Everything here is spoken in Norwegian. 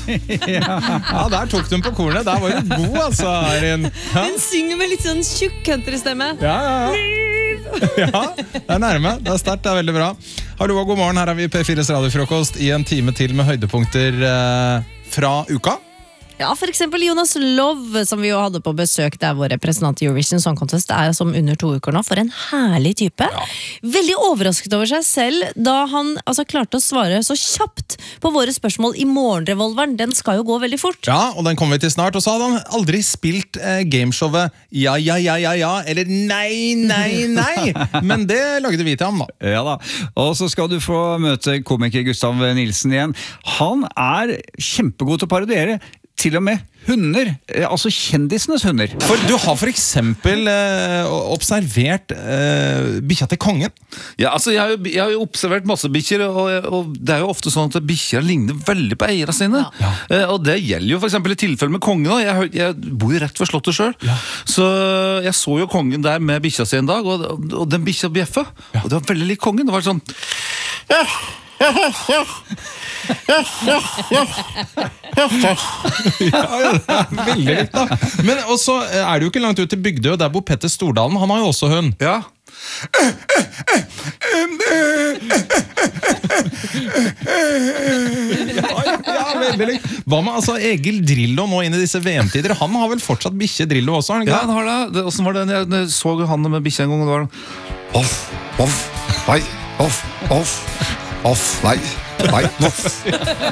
Ja, der tok du den på kornet. Der var du god, altså, Eirin. Ja. Den synger med litt sånn tjukk countrystemme. Ja. Ja, det er nærme. Det er sterkt, det er veldig bra. Hallo og god morgen, her er vi P4s radiofrokost i en time til med høydepunkter fra uka. Ja, for eksempel Jonas Love, som vi jo hadde på besøk. Det er vår representant i Eurovision Song Contest. Det er som under 2 uker nå. For en herlig type. Ja. Veldig overrasket over seg selv da han klarte å svare så kjapt på våre spørsmål i morgenrevolveren. Den skal jo gå veldig fort. Ja, og den kommer vi til snart. Og så hadde han aldri spilt gameshowet ja, eller nei. Men det lagde vi til ham da. Ja da. Og så skal du få møte komiker Gustav Nilsen igjen. Han er kjempegod til å parodiere. Til og med hunder, altså kjendisenes hunder. For du har for eksempel observert bikkja til kongen. Ja, altså jeg har jo observert masse bikkjer, og det er jo ofte sånn at bikkjer ligner veldig på eierne sine. Ja. Og det gjelder jo for eksempel i tilfelle med kongen også. Jeg bor jo rett ved slottet selv. Ja. Så jeg så jo kongen der med bikkja sin en dag, og den bikkja bjeffa. Ja. Og det var veldig lik kongen. Det var sånn... Veldig likt da. Men også er det jo ikke langt ut til Bygdøy, og der bor Petter Stordalen. Han har jo også hund. Ja. Ja, veldig likt. Hva med Egil Drillo nå inn i disse VM-tider? Han har vel fortsatt bikkje Drillo også? Ja, han har det. Hvordan var det? Jeg så han med bikkje en gang, og det var off, nei, off, nei, off.